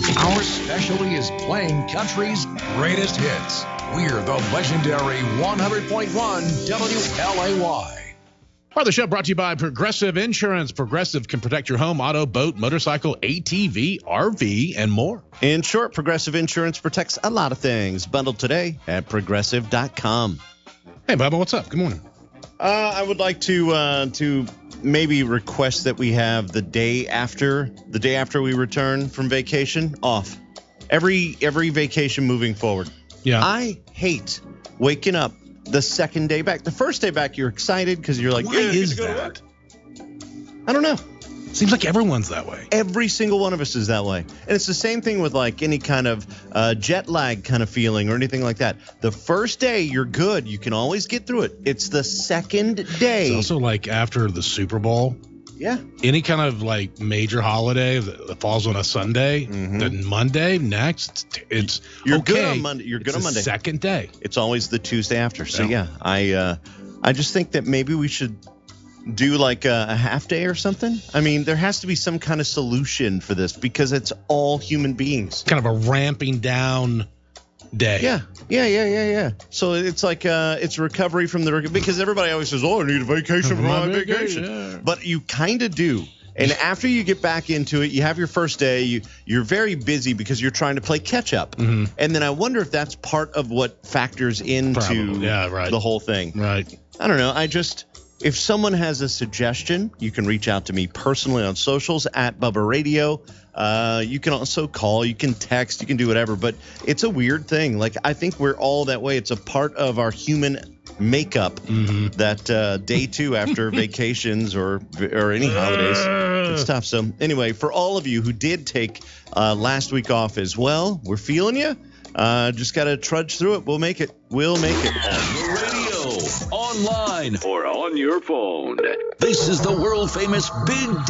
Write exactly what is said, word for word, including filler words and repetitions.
Our specialty is playing country's greatest hits. We're the legendary one hundred point one W L A Y. Part of the show brought to you by Progressive Insurance. Progressive can protect your home, auto, boat, motorcycle, A T V, R V, and more. In short, Progressive Insurance protects a lot of things. Bundled today at progressive dot com. Hey, Bubba, what's up? Good morning. Uh, I would like to uh, to maybe request that we have the day after the day after we return from vacation off. Every every vacation moving forward. Yeah. I hate waking up the second day back. The first day back, you're excited because you're like, Why yeah, is to go to that? work. I don't know. Seems like everyone's that way. Every single one of us is that way. And it's the same thing with like any kind of uh, jet lag kind of feeling or anything like that. The first day, you're good. You can always get through it. It's the second day. It's also like after the Super Bowl. Yeah. Any kind of like major holiday that falls on a Sunday, Mhm. then Monday next, it's You're okay. good on Monday. You're good It's on the Monday. second day. It's always the Tuesday after. So Yeah. yeah, I uh, I just think that maybe we should do like a, a half day or something. I mean, there has to be some kind of solution for this because it's all human beings. Kind of a ramping down day. Yeah, yeah, yeah, yeah, yeah. So it's like uh, it's recovery from the rec- because everybody always says, "Oh, I need a vacation from my My vacation," vacation, yeah. but you kind of do. And after you get back into it, you have your first day. You you're very busy because you're trying to play catch up. Mm-hmm. And then I wonder if that's part of what factors into Probably. Yeah, right. the whole thing. Right. I don't know. I just, if someone has a suggestion, you can reach out to me personally on socials at Bubba Radio. Uh, you can also call, you can text, you can do whatever. But it's a weird thing. Like, I think we're all that way. It's a part of our human makeup Mm-hmm. that uh, day two after vacations or or any holidays. It's tough. So anyway, for all of you who did take uh, last week off as well, we're feeling you. Uh, just got to trudge through it. We'll make it. We'll make it. On the radio, online, or on your phone. This is the world famous Big